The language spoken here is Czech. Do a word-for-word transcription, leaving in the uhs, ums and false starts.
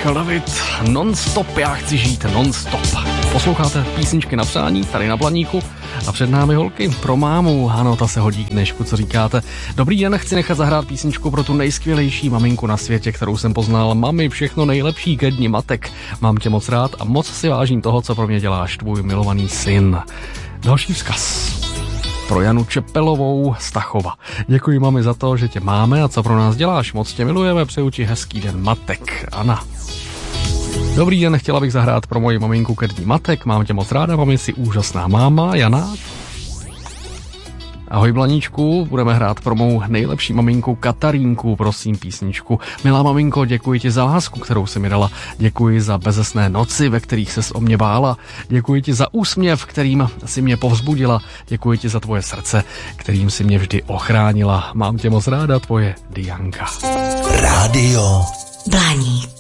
Michal David, non-stop, já chci žít non-stop. Posloucháte písničky na přání tady na Blaníku a před námi holky pro mámu. Ano, ta se hodí k dnešku, co říkáte. Dobrý den, chci nechat zahrát písničku pro tu nejskvělejší maminku na světě, kterou jsem poznal. Mami, všechno nejlepší ke dni matek. Mám tě moc rád a moc si vážím toho, co pro mě děláš, tvůj milovaný syn. Další vzkaz pro Janu Čepelovou Stachova. Děkuji, mami, za to, že tě máme a co pro nás děláš. Moc tě milujeme, přeju ti hezký den matek. Anna. Dobrý den, chtěla bych zahrát pro moji maminku ke dní matek. Mám tě moc ráda, mami, jsi úžasná máma. Jana. Ahoj Blaníčku, budeme hrát pro mou nejlepší maminku Katarínku, prosím písničku. Milá maminko, děkuji ti za lásku, kterou jsi mi dala. Děkuji za bezesné noci, ve kterých ses o mě bála. Děkuji ti za úsměv, kterým si mě povzbudila. Děkuji ti za tvoje srdce, kterým si mě vždy ochránila. Mám tě moc ráda, tvoje Dianka. Rádio Blaník.